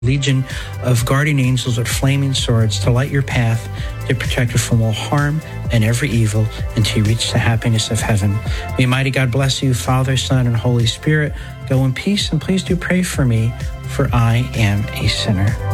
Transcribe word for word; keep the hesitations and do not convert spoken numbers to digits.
legion of guardian angels with flaming swords to light your path, to protect you from all harm and every evil until you reach the happiness of heaven. May mighty God bless you, Father, Son, and Holy Spirit. Go in peace, and please do pray for me, for I am a sinner.